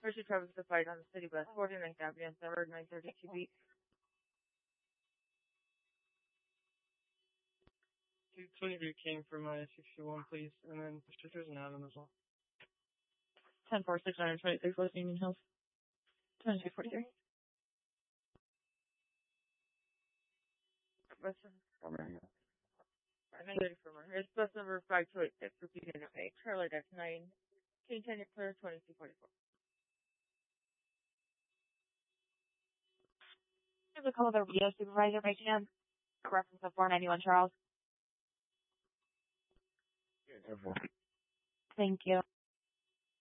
Pursuit traffic is applied on the city bus 49th Avenue and 3rd 932 beat. 223 came from 61, please, and then there's an Adam as well. 10-4-6-9-26 West Union Hills. 2243. Bus number. 930 firmer. Here's bus number 5286, repeating to pay. Charlotte X9. King 10 clear 2244. Here's a call of the radio supervisor by chance. Reference of 491 Charles. Yeah, 10-4. Thank you.